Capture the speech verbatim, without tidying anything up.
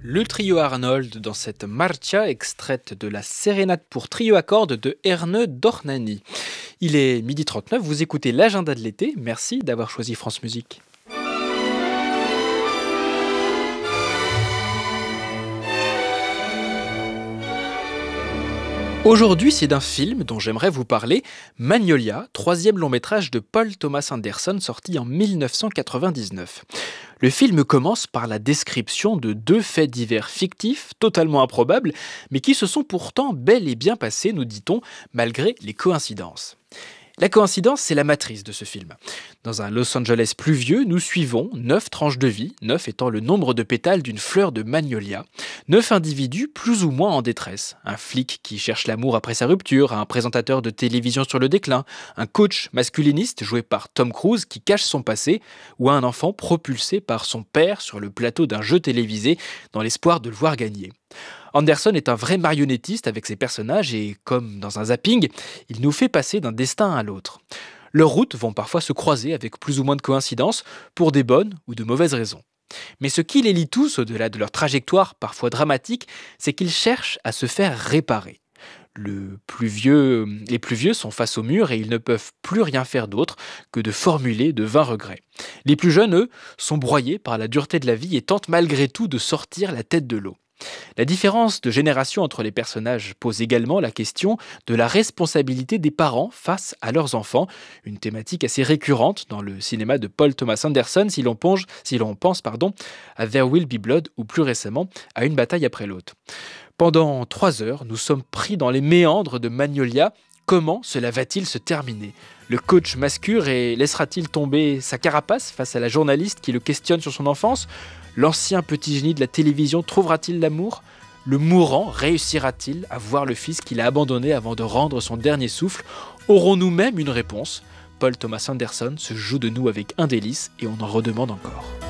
Le trio Arnold dans cette Marcia extraite de la sérénade pour trio à cordes de Erne Dornani. Il est midi trente-neuf, vous écoutez l'agenda de l'été, merci d'avoir choisi France Musique. Aujourd'hui, c'est d'un film dont j'aimerais vous parler, Magnolia, troisième long métrage de Paul Thomas Anderson sorti en dix-neuf cent quatre-vingt-dix-neuf. Le film commence par la description de deux faits divers fictifs, totalement improbables, mais qui se sont pourtant bel et bien passés, nous dit-on, malgré les coïncidences. La coïncidence, c'est la matrice de ce film. Dans un Los Angeles pluvieux, nous suivons neuf tranches de vie, neuf étant le nombre de pétales d'une fleur de magnolia, neuf individus plus ou moins en détresse. Un flic qui cherche l'amour après sa rupture, un présentateur de télévision sur le déclin, un coach masculiniste joué par Tom Cruise qui cache son passé, ou un enfant propulsé par son père sur le plateau d'un jeu télévisé dans l'espoir de le voir gagner. Anderson est un vrai marionnettiste avec ses personnages et, comme dans un zapping, il nous fait passer d'un destin à l'autre. Leurs routes vont parfois se croiser avec plus ou moins de coïncidences, pour des bonnes ou de mauvaises raisons. Mais ce qui les lie tous, au-delà de leur trajectoire parfois dramatique, c'est qu'ils cherchent à se faire réparer. Le plus vieux, les plus vieux sont face au mur et ils ne peuvent plus rien faire d'autre que de formuler de vains regrets. Les plus jeunes, eux, sont broyés par la dureté de la vie et tentent malgré tout de sortir la tête de l'eau. La différence de génération entre les personnages pose également la question de la responsabilité des parents face à leurs enfants, une thématique assez récurrente dans le cinéma de Paul Thomas Anderson si l'on, ponge, si l'on pense pardon, à There Will Be Blood ou plus récemment à Une bataille après l'autre. Pendant trois heures, nous sommes pris dans les méandres de Magnolia. Comment cela va-t-il se terminer ? Le coach mascure et laissera-t-il tomber sa carapace face à la journaliste qui le questionne sur son enfance ? L'ancien petit génie de la télévision trouvera-t-il l'amour ? Le mourant réussira-t-il à voir le fils qu'il a abandonné avant de rendre son dernier souffle ? Aurons-nous même une réponse ? Paul Thomas Anderson se joue de nous avec un délice et on en redemande encore.